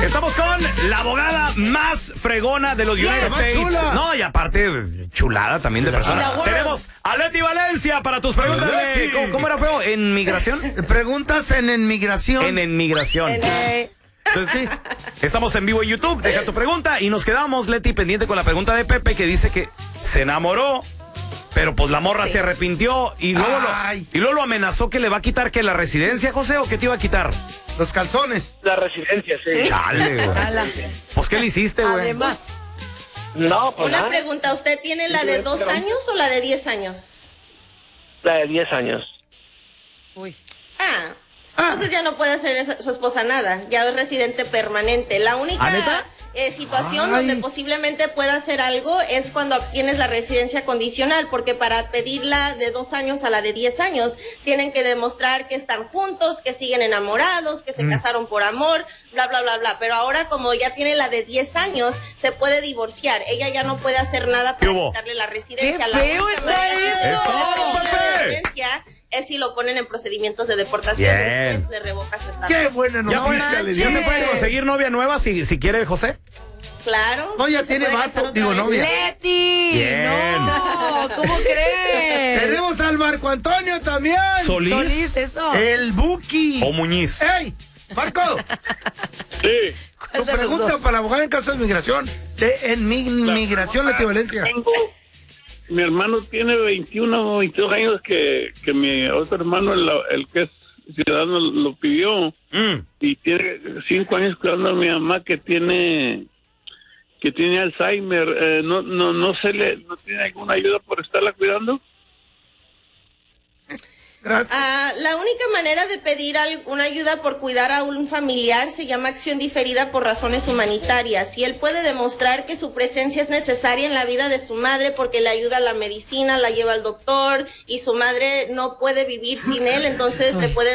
Estamos con la abogada más fregona de los United States. Chula. No, y aparte, chulada también de persona. Tenemos a Leti Valencia para tus preguntas de... ¿Cómo era, feo? ¿En migración? Preguntas en inmigración. En migración. Entonces, sí, estamos en vivo en YouTube. Deja tu pregunta y nos quedamos, Leti, pendiente con la pregunta de Pepe, que dice que se enamoró, pero pues la morra se arrepintió y luego lo amenazó que le va a quitar que la residencia, José, ¿o qué te iba a quitar? Los calzones. La residencia, sí. Dale, güey. Pues, ¿qué le hiciste, güey? Además. No, pues Una pregunta, ¿usted tiene la de 2 años o la de 10 años? La de 10 años. Uy. Entonces ya no puede hacer su esposa nada, ya es residente permanente. La única situación donde posiblemente pueda hacer algo es cuando obtienes la residencia condicional, porque para pedirla de 2 años a la de 10 años tienen que demostrar que están juntos, que siguen enamorados, que se casaron por amor, bla, bla, bla, bla. Pero ahora como ya tiene la de 10 años, se puede divorciar. Ella ya no puede hacer nada para quitarle la residencia. ¡Qué feo está eso! Es si lo ponen en procedimientos de deportación, después le revoca su estatus. ¡Qué buena noticia! ¿Ya se puede conseguir novia nueva si quiere, José? Claro. No, ya tiene vato, digo novia. ¡Leti! Bien. No, ¿cómo crees? Tenemos al Marco Antonio también. ¿Solís? Eso. El Buki. ¿O Muñiz? ¡Ey! Marco, Sí. tu pregunta para la abogada en caso de inmigración. En inmigración, Leti Valencia. Mi hermano tiene 21 o 22 años que mi otro hermano, el que es ciudadano, lo pidió. Y tiene 5 años cuidando a mi mamá que tiene Alzheimer. ¿No tiene alguna ayuda por estarla cuidando? Gracias. La única manera de pedir alguna ayuda por cuidar a un familiar se llama acción diferida por razones humanitarias. Si él puede demostrar que su presencia es necesaria en la vida de su madre porque le ayuda a la medicina, la lleva al doctor y su madre no puede vivir sin él, entonces le pueden